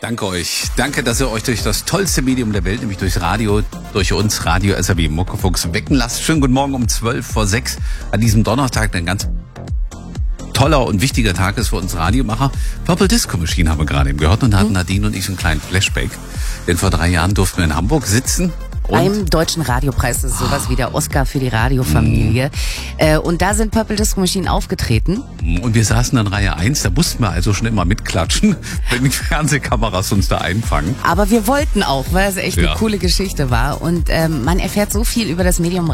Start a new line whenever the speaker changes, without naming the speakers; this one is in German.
Danke euch. Danke, dass ihr euch durch das tollste Medium der Welt, nämlich durchs Radio, durch uns Radio SRW Muckefuchs wecken lasst. Schönen guten Morgen um 5:12 an diesem Donnerstag, ein ganz toller und wichtiger Tag ist für uns Radiomacher. Purple Disco Machine haben wir gerade eben gehört und da hatten Nadine und ich einen kleinen Flashback. Denn vor 3 Jahren durften wir in Hamburg sitzen.
Beim Deutschen Radiopreis, das ist sowas wie der Oscar für die Radiofamilie. Und da sind Purple Disco Machine aufgetreten.
Und wir saßen in Reihe 1, da mussten wir also schon immer mitklatschen, wenn die Fernsehkameras uns da einfangen.
Aber wir wollten auch, weil es echt eine coole Geschichte war. Und man erfährt so viel über das Medium